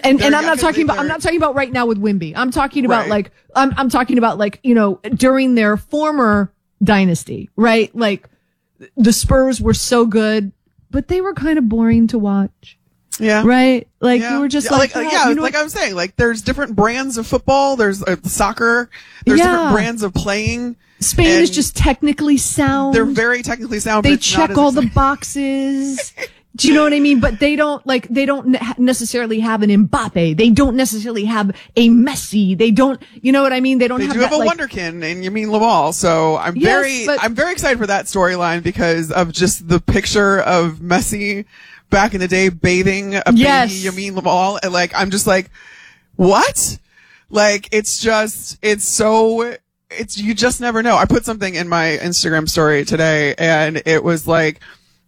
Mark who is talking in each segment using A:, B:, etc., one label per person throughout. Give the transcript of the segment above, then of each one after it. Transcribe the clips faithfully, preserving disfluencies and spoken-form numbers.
A: And and I'm not talking about I'm not talking about right now with Wemby. I'm talking about right. like I'm I'm talking about like, you know, during their former dynasty, right? Like the Spurs were so good, but they were kind of boring to watch.
B: Yeah.
A: Right? Like
B: yeah.
A: you were just
B: yeah,
A: like,
B: like
A: oh,
B: yeah,
A: you know
B: like I'm saying, like there's different brands of football, there's uh, soccer, there's
A: yeah.
B: different brands of playing.
A: Spain is just technically sound.
B: They're very technically sound.
A: They
B: but it's
A: check
B: not
A: all
B: as
A: the boxes. Do you know what I mean? But they don't like, they don't ne- necessarily have an Mbappe. They don't necessarily have a Messi. They don't, you know what I mean? They don't
B: they
A: have
B: do
A: that,
B: have a
A: like,
B: wonderkin in Yamin Lamal. So I'm
A: yes,
B: very,
A: but,
B: I'm very excited for that storyline because of just the picture of Messi back in the day bathing a
A: yes.
B: baby Yamin Lamal. And like, I'm just like, what? Like, it's just, it's so, it's, you just never know. I put something in my Instagram story today and it was like,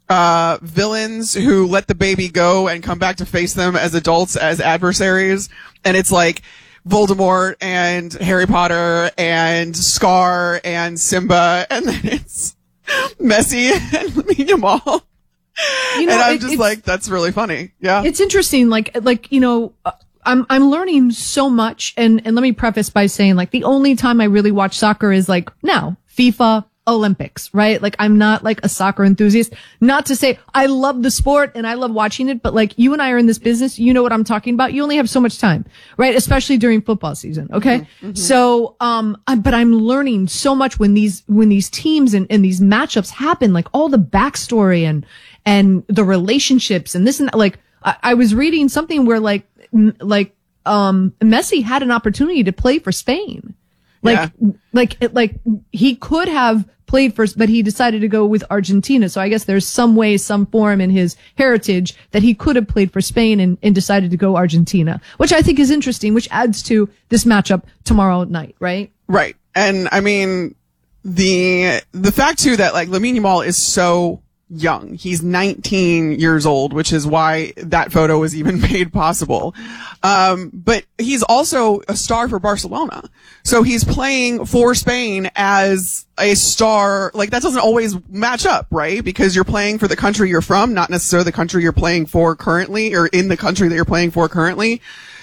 B: uh, villains who let the baby go and come back to face them as adults as adversaries. And it's like Voldemort and Harry Potter and Scar and Simba. And then it's Messi and Lamine Yamal. You know, and I'm it, just like, that's really funny. Yeah.
A: It's interesting. Like, like, you know, I'm, I'm learning so much. And, and let me preface by saying like the only time I really watch soccer is like now FIFA, Olympics, right? Like I'm not like a soccer enthusiast. Not to say I love the sport and I love watching it, but like you and I are in this business, you know what I'm talking about. You only have so much time, right? Especially during football season. Okay. Mm-hmm, mm-hmm. So, um, I, but I'm learning so much when these, when these teams and, and these matchups happen, like all the backstory and, and the relationships and this and that. Like I, I was reading something where like, m- like, um, Messi had an opportunity to play for Spain. Like, yeah. like, like he could have played first, but he decided to go with Argentina. So I guess there's some way, some form in his heritage that he could have played for Spain and, and decided to go Argentina, which I think is interesting, which adds to this matchup tomorrow night, right?
B: Right. And I mean, the, the fact too that like Lamine Yamal is so young. He's nineteen years old, which is why that photo was even made possible. Um, but he's also a star for Barcelona. So he's playing for Spain as a star. Like that doesn't always match up, right? Because you're playing for the country you're from, not necessarily the country you're playing for currently or in the country that you're playing for currently.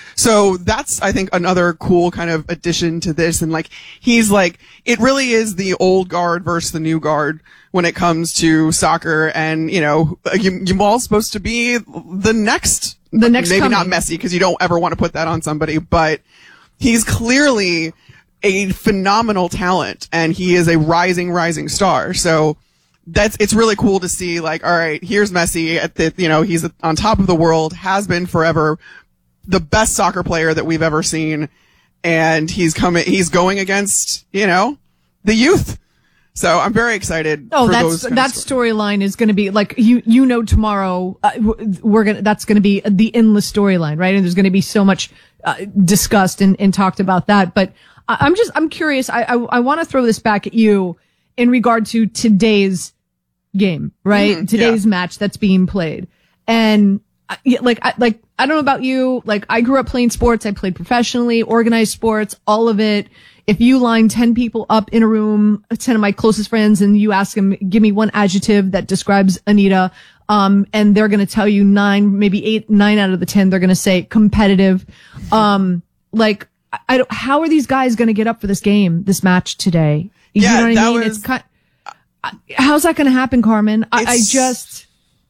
B: So that's, I think, another cool kind of addition to this. And like, he's like, it really is the old guard versus the new guard when it comes to soccer. And, you know, Yamal's supposed to be the next,
A: the next,
B: maybe
A: coming.
B: Not Messi, because you don't ever want to put that on somebody, but he's clearly a phenomenal talent and he is a rising, rising star. So that's, it's really cool to see like, all right, here's Messi at the, you know, he's on top of the world, has been forever, the best soccer player that we've ever seen. And he's coming, he's going against, you know, the youth. So I'm very excited.
A: Oh,
B: for
A: that's,
B: those
A: that storyline is going to be like, you, you know, tomorrow, uh, we're going to, that's going to be the endless storyline, right? And there's going to be so much, uh, discussed and, and talked about that. But I, I'm just, I'm curious. I, I, I want to throw this back at you in regard to today's game, right? Mm, today's yeah. match that's being played. And, uh, like, I, like, I don't know about you. Like, I grew up playing sports. I played professionally, organized sports, all of it. If you line ten people up in a room, ten of my closest friends, and you ask them, give me one adjective that describes Anita, um, and they're going to tell you nine, maybe eight, nine out of the ten, they're going to say competitive. Um, like, I, I don't, how are these guys going to get up for this game, this match today? You
B: yeah,
A: know what
B: that
A: I mean?
B: was,
A: it's kind, how's that going to happen, Carmen? I, I just,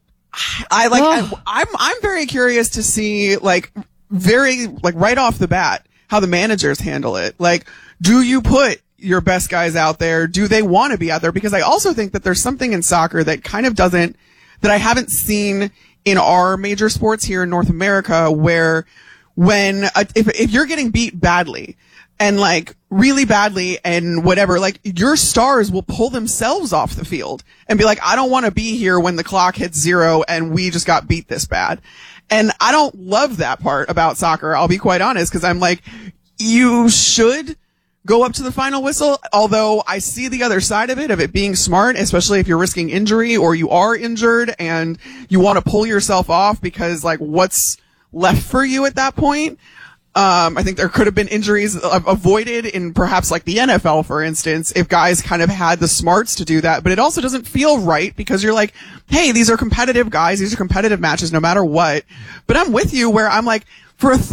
B: I like, oh. I, I'm, I'm very curious to see, like, very, like, right off the bat, how the managers handle it. Like, do you put your best guys out there? Do they want to be out there? Because I also think that there's something in soccer that kind of doesn't, that I haven't seen in our major sports here in North America, where when, uh, if, if you're getting beat badly, and like really badly and whatever, like your stars will pull themselves off the field and be like, I don't want to be here when the clock hits zero and we just got beat this bad. And I don't love that part about soccer. I'll be quite honest, because I'm like, you should go up to the final whistle. Although I see the other side of it, of it being smart, especially if you're risking injury or you are injured and you want to pull yourself off because like what's left for you at that point. Um, I think there could have been injuries avoided in perhaps like the N F L, for instance, if guys kind of had the smarts to do that. But it also doesn't feel right because you're like, hey, these are competitive guys. These are competitive matches no matter what. But I'm with you where I'm like, for a